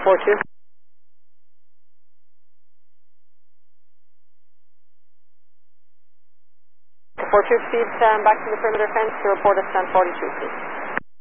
42. 42, proceed back to the perimeter fence to report us on 42, please.